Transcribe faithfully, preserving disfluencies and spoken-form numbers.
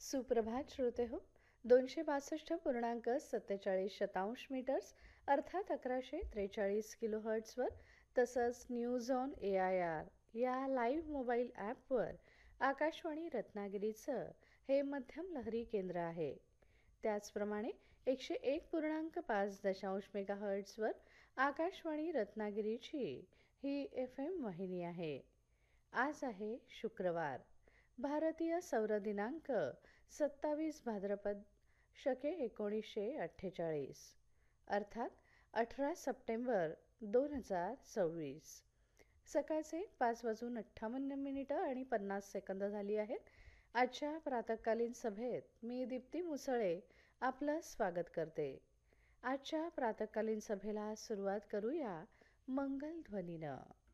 सुप्रभात श्रोते हो. दोनशे बासष्ट पूर्णांक सत्तेचाळीस शतांश मीटर्स अर्थात अकराशे त्रेचाळीस किलो हर्ट्सवर तसंच news on A I R या लाईव्ह मोबाईल ॲपवर आकाशवाणी रत्नागिरीचं हे मध्यम लहरी केंद्र आहे. त्याचप्रमाणे एकशे एक पूर्णांक पाच दशांश मेगा हर्ट्सवर आकाशवाणी रत्नागिरीची ही एफ एम वाहिनी आहे. आज आहे शुक्रवार, भारतीय सौर दिनांक सत्तावीस भाद्रपद शके एकोणीसशे अठ्ठेचाळीस अर्थात अठरा सप्टेंबर दोन हजार सव्वीस. सकाळचे पाच वाजून अठ्ठावन्न मिनिटं आणि पन्नास सेकंद झाली आहेत. आजच्या प्रातःकालीन सभेत मी दीप्ती मुसळे आपलं स्वागत करते. आजच्या प्रातःकालीन सभेला सुरुवात करूया मंगल ध्वनीनं.